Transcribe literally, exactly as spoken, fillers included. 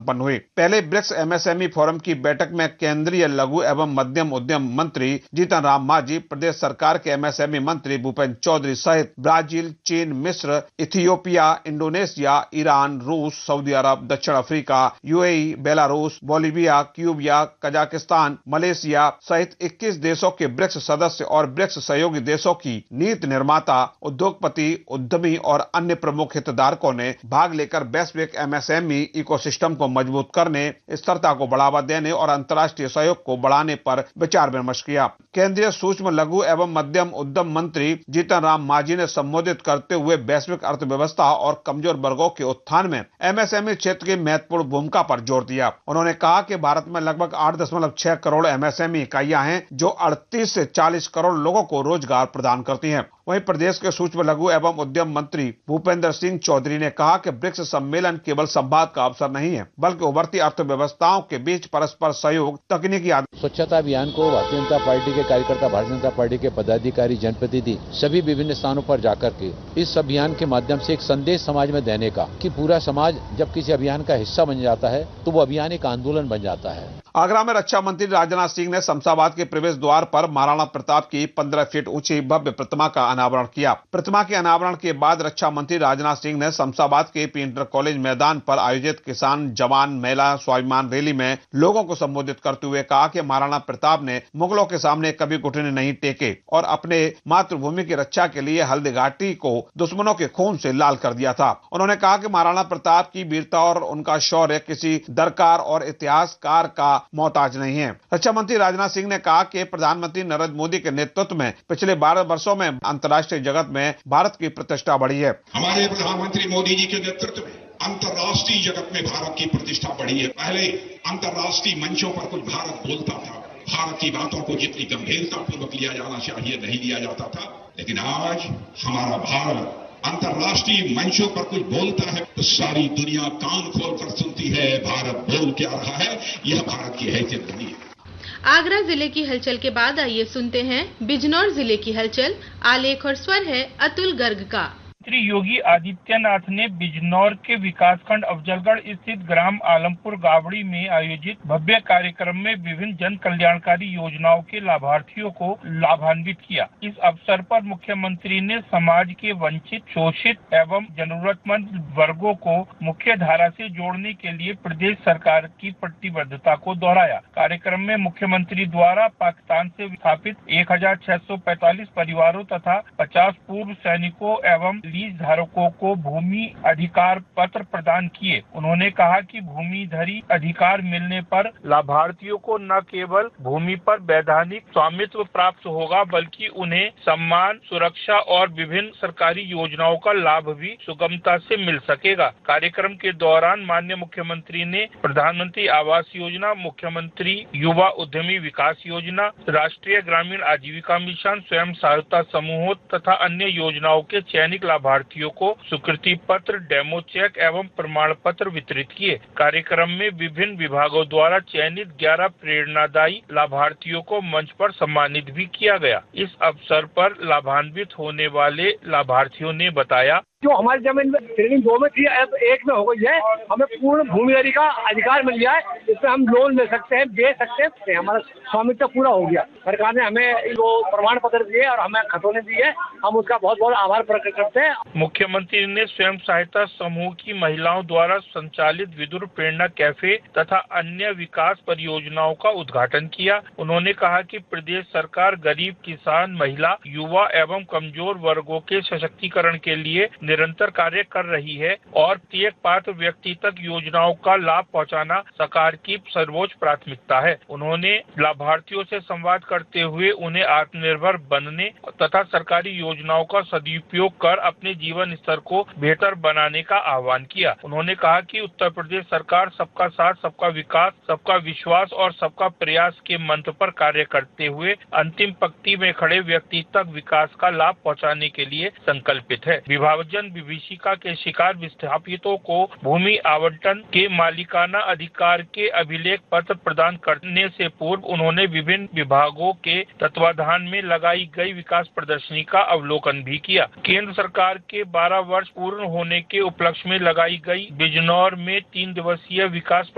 संपन्न हुई। पहले ब्रिक्स एमएसएमई फोरम की बैठक में केंद्रीय लघु एवं मध्यम उद्यम मंत्री जीतन राम मांझी, प्रदेश सरकार के एमएसएमई मंत्री भूपेंद्र चौधरी सहित ब्राजील, चीन, मिस्र, इथियोपिया, इंडोनेशिया, ईरान, रूस, सऊदी अरब, दक्षिण Africa, UAE, Belarus, Bolivia, Cuba, Kazakhstan, Malaysia सहित इक्कीस देशों के ब्रिक्स सदस्य और ब्रिक्स सहयोगी देशों की नीति निर्माता, उद्योगपति, उद्यमी और अन्य प्रमुख हितधारकों ने भाग लेकर वैश्विक एमएसएमई इकोसिस्टम को मजबूत करने, स्थिरता को बढ़ावा देने और अंतर्राष्ट्रीय सहयोग को बढ़ाने पर विचार विमर्श किया। केंद्रीय सूक्ष्म लघु एवं मध्यम उद्यम मंत्री जीतन राम मांझी ने संबोधित करते हुए वैश्विक अर्थव्यवस्था और कमजोर वर्गों के उत्थान में एमएसएमई क्षेत्र की महत्वपूर्ण भूमिका पर जोर दिया। उन्होंने कहा कि भारत में लगभग आठ दशमलव छह करोड़ एमएसएमई इकाइयां हैं, जो अड़तीस से चालीस करोड़ लोगों को रोजगार प्रदान करती हैं। वहीं प्रदेश के सूक्ष्म लघु एवं उद्यम मंत्री भूपेंद्र सिंह चौधरी ने कहा कि ब्रिक्स सम्मेलन केवल संवाद का अवसर नहीं है, बल्कि उभरती अर्थव्यवस्थाओं के बीच परस्पर सहयोग, तकनीकी स्वच्छता अभियान को भारतीय जनता पार्टी के कार्यकर्ता, भारतीय जनता पार्टी के पदाधिकारी, जनप्रतिनिधि सभी विभिन्न स्थानों पर जाकर के इस अभियान के माध्यम से एक संदेश समाज में देने का कि पूरा समाज जब किसी अभियान का हिस्सा बन जाता है तो वो अभियान एक आंदोलन बन जाता है। आगरा में रक्षा मंत्री राजनाथ सिंह ने शमशाबाद के प्रवेश द्वार पर महाराणा प्रताप की पंद्रह फीट ऊंची भव्य प्रतिमा का अनावरण किया। प्रतिमा के अनावरण के बाद रक्षा मंत्री राजनाथ सिंह ने शमशाबाद के पी इंटर कॉलेज मैदान पर आयोजित किसान जवान मेला स्वाभिमान रैली में लोगों को संबोधित करते हुए कहा कि महाराणा प्रताप ने मुगलों के सामने कभी घुटने नहीं टेके और अपने मातृभूमि की रक्षा के लिए हल्दी घाटी को दुश्मनों के खून से लाल कर दिया था। उन्होंने कहा कि महाराणा प्रताप की वीरता और उनका शौर्य किसी दरकार और इतिहासकार का मोहताज नहीं है। रक्षा मंत्री राजनाथ सिंह ने कहा कि प्रधानमंत्री नरेंद्र मोदी के नेतृत्व में पिछले बारह वर्षों में अंतर्राष्ट्रीय जगत में भारत की प्रतिष्ठा बढ़ी है। हमारे प्रधानमंत्री मोदी जी के नेतृत्व में अंतर्राष्ट्रीय जगत में भारत की प्रतिष्ठा बढ़ी है। पहले अंतर्राष्ट्रीय मंचों पर कुछ भारत बोलता था, भारत की बातों को जितनी गंभीरता पूर्वक लिया जाना चाहिए नहीं लिया जाता था, लेकिन आज हमारा भारत अंतर्राष्ट्रीय मंचों पर कुछ बोलता है तो सारी दुनिया कान खोलकर सुनती है भारत बोल क्या रहा है। यह भारत की हैसियत बनी है। आगरा जिले की हलचल के बाद आइए सुनते हैं बिजनौर जिले की हलचल। आलेख और स्वर है अतुल गर्ग का। मुख्यमंत्री योगी आदित्यनाथ ने बिजनौर के विकासखंड अफजलगढ़ स्थित ग्राम आलमपुर गावड़ी में आयोजित भव्य कार्यक्रम में विभिन्न जन कल्याणकारी योजनाओं के लाभार्थियों को लाभान्वित किया। इस अवसर पर मुख्यमंत्री ने समाज के वंचित, शोषित एवं जरूरतमंद वर्गों को मुख्य धारा से जोड़ने के लिए प्रदेश सरकार की प्रतिबद्धता को दोहराया। कार्यक्रम में मुख्यमंत्री द्वारा पाकिस्तान से विस्थापित एक हजार छह सौ पैंतालीस परिवारों तथा पचास पूर्व सैनिकों एवं लीज धारकों को भूमि अधिकार पत्र प्रदान किए। उन्होंने कहा कि भूमिधरी अधिकार मिलने पर लाभार्थियों को न केवल भूमि पर वैधानिक स्वामित्व प्राप्त होगा, बल्कि उन्हें सम्मान, सुरक्षा और विभिन्न सरकारी योजनाओं का लाभ भी सुगमता से मिल सकेगा। कार्यक्रम के दौरान माननीय मुख्यमंत्री ने प्रधानमंत्री आवास योजना, मुख्यमंत्री युवा उद्यमी विकास योजना, राष्ट्रीय ग्रामीण आजीविका मिशन, स्वयं सहायता समूहों तथा अन्य योजनाओं के चयनित लाभार्थियों को स्वीकृति पत्र, डेमो चेक एवं प्रमाण पत्र वितरित किए। कार्यक्रम में विभिन्न विभागों द्वारा चयनित ग्यारह प्रेरणादायी लाभार्थियों को मंच पर सम्मानित भी किया गया। इस अवसर पर लाभान्वित होने वाले लाभार्थियों ने बताया, जो हमारी जमीन में ट्रेनिंग दो में थी अब एक में हो गई है। हमें पूर्ण भूमिधरी का अधिकार मिल गया है। इसमें हम लोन ले सकते हैं, बेच सकते हैं। हमारा स्वामित्व पूरा हो गया। सरकार ने हमें वो प्रमाण पत्र दिए और हमें खतौनी दी है। हम उसका बहुत बहुत आभार प्रकट करते हैं। मुख्यमंत्री ने स्वयं सहायता समूह की महिलाओं द्वारा संचालित विदुर प्रेरणा कैफे तथा अन्य विकास परियोजनाओं का उद्घाटन किया। उन्होंने कहा कि प्रदेश सरकार गरीब, किसान, महिला, युवा एवं कमजोर वर्गों के सशक्तिकरण के लिए निरंतर कार्य कर रही है और प्रत्येक पात्र व्यक्ति तक योजनाओं का लाभ पहुंचाना सरकार की सर्वोच्च प्राथमिकता है। उन्होंने लाभार्थियों से संवाद करते हुए उन्हें आत्मनिर्भर बनने तथा सरकारी योजनाओं का सदुपयोग कर अपने जीवन स्तर को बेहतर बनाने का आह्वान किया। उन्होंने कहा कि उत्तर प्रदेश सरकार सबका साथ, सबका विकास, सबका विश्वास और सबका प्रयास के मंत्र पर कार्य करते हुए अंतिम पंक्ति में खड़े व्यक्ति तक विकास का लाभ पहुंचाने के लिए संकल्पित है। विभाजन विभीषिका के शिकार विस्थापितों को भूमि आवंटन के मालिकाना अधिकार के अभिलेख पत्र प्रदान करने से पूर्व उन्होंने विभिन्न विभागों के तत्वाधान में लगाई गई विकास प्रदर्शनी का अवलोकन भी किया। केंद्र सरकार के बारह वर्ष पूर्ण होने के उपलक्ष्य में लगाई गई बिजनौर में तीन दिवसीय विकास